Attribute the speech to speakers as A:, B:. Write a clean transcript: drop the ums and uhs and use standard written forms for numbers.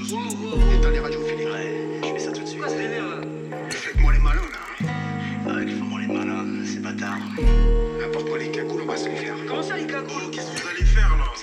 A: Éteins les radiophiliques.
B: Ouais, je fais ça tout de suite.
C: Quoi ce délire là?
A: Faites-moi les malins là.
B: Ouais, fais-moi les malins, c'est bâtard.
A: N'importe quoi les cagoules, on va se les faire.
C: Comment ça les cagoules?
A: Qu'est-ce que vous allez faire là?